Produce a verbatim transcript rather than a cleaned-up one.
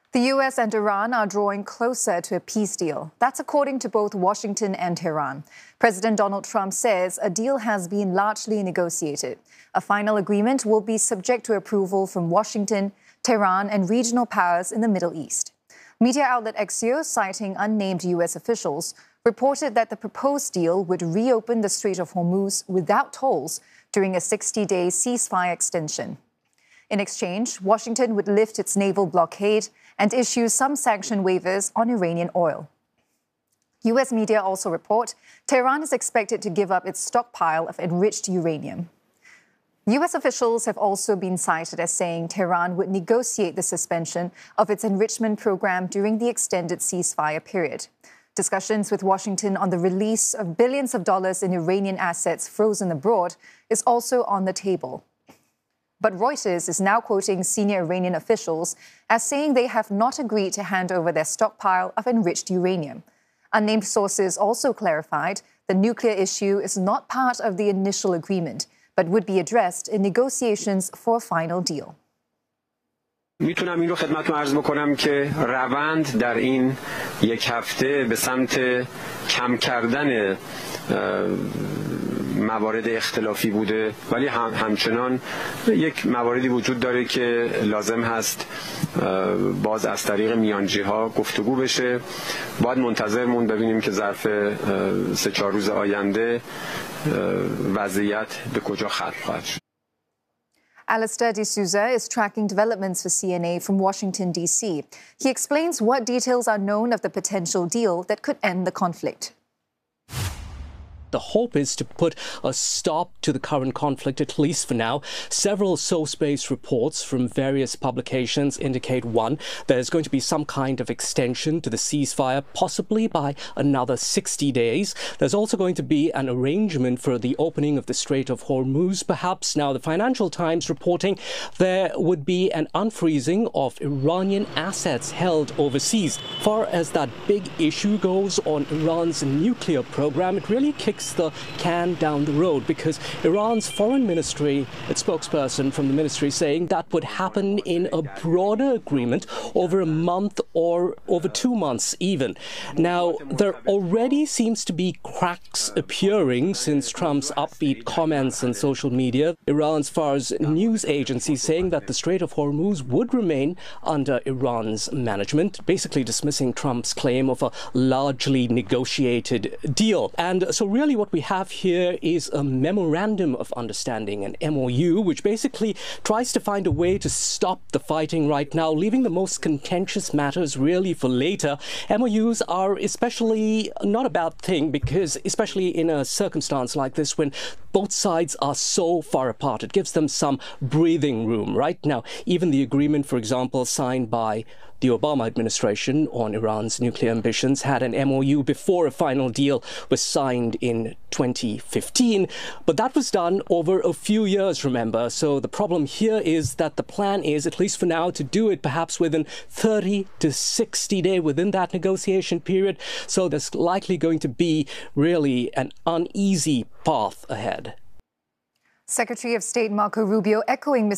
The U S and Iran are drawing closer to a peace deal. That's according to both Washington and Tehran. President Donald Trump says a deal has been largely negotiated. A final agreement will be subject to approval from Washington, Tehran, and regional powers in the Middle East. Media outlet Axios, citing unnamed U S officials, reported that the proposed deal would reopen the Strait of Hormuz without tolls during a sixty-day ceasefire extension. In exchange, Washington would lift its naval blockade and issue some sanction waivers on Iranian oil. U S media also report Tehran is expected to give up its stockpile of enriched uranium. U S officials have also been cited as saying Tehran would negotiate the suspension of its enrichment program during the extended ceasefire period. Discussions with Washington on the release of billions of dollars in Iranian assets frozen abroad is also on the table. But Reuters is now quoting senior Iranian officials as saying they have not agreed to hand over their stockpile of enriched uranium. Unnamed sources also clarified the nuclear issue is not part of the initial agreement, but would be addressed in negotiations for a final deal. میتونم این رو خدمتتون عرض بکنم که روند در این یک هفته به سمت کم کردن موارد اختلافی بوده، ولی هم همچنان یک مواردی وجود داره که لازم هست باز از طریق میانجی‌ها گفتگو بشه. باید منتظر موند ببینیم که ظرف سه چهار روز آینده وضعیت به کجا ختم خواهد شد. Alistair D'Souza is tracking developments for C N A from Washington, D C. He explains what details are known of the potential deal that could end the conflict. The hope is to put a stop to the current conflict, at least for now. Several source-based reports from various publications indicate, one, there's going to be some kind of extension to the ceasefire, possibly by another sixty days. There's also going to be an arrangement for the opening of the Strait of Hormuz, perhaps. Now, the Financial Times reporting there would be an unfreezing of Iranian assets held overseas. As far as that big issue goes on Iran's nuclear program, it really kicks the can down the road, because Iran's foreign ministry, its spokesperson from the ministry, saying that would happen in a broader agreement over a month or over two months even. Now, there already seems to be cracks appearing since Trump's upbeat comments on social media. Iran's Fars news agency saying that the Strait of Hormuz would remain under Iran's management, basically dismissing Trump's claim of a largely negotiated deal. And so really what we have here is a memorandum of understanding, an M O U, which basically tries to find a way to stop the fighting right now, leaving the most contentious matters really for later. M O Us are especially not a bad thing, because especially in a circumstance like this when both sides are so far apart, it gives them some breathing room. Right now, even the agreement, for example, signed by the Obama administration on Iran's nuclear ambitions had an M O U before a final deal was signed in twenty fifteen. But that was done over a few years, remember. So the problem here is that the plan is, at least for now, to do it perhaps within thirty to sixty days within that negotiation period. So there's likely going to be really an uneasy path ahead. Secretary of State Marco Rubio echoing